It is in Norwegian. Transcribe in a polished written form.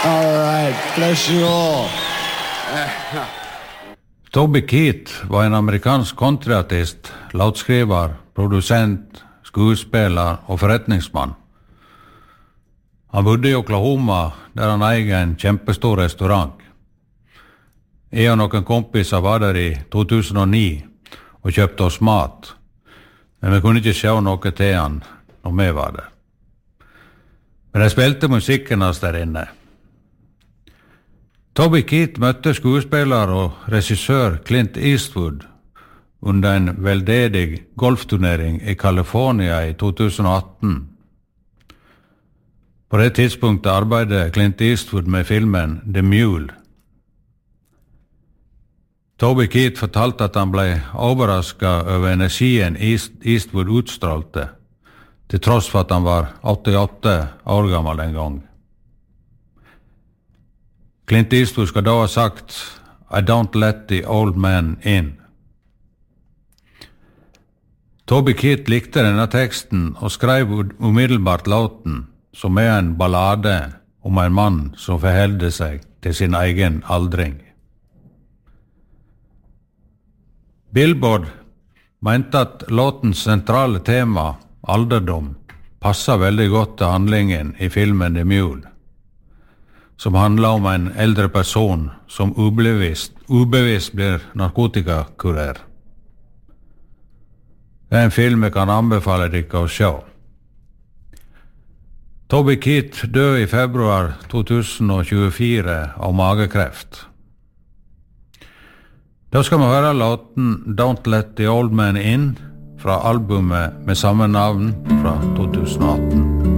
All right, bless you all. Toby Keith var en amerikansk countryartist, låtskriver, producent, skuespiller og forretningsmann. Han bodde i Oklahoma, der han eier en kjempestor restaurant. Jeg og noen kompiser var der i 2009 og kjøpte oss mat, men vi kunne ikke se noe til han når vi var der. Men jeg spilte musikken hans der inne. Toby Keith møtte skuespiller og regissør Clint Eastwood under en veldedig golfturnering i California i 2018. På det tidspunktet arbeidet Clint Eastwood med filmen The Mule. Toby Keith fortalte at han ble overrasket over energien Eastwood utstrålte, til tross for at han var 88 år gammel en gang. Clint Eastwood skal da ha sagt, I don't let the old man in. Toby Keith likte denne teksten og skrev umiddelbart låten, som er en ballade om en mann som forholder seg til sin egen aldring. Billboard mente at låtens sentrale tema, alderdom, passer veldig godt til handlingen i filmen The Mule, som handler om en eldre person som ubevisst blir narkotikakurer. Det er en film jeg kan anbefale dere å se. Toby Keith døde i februar 2024 av magekreft. Da skal vi høre låten Don't Let the Old Man In fra albumet med samme navn fra 2018.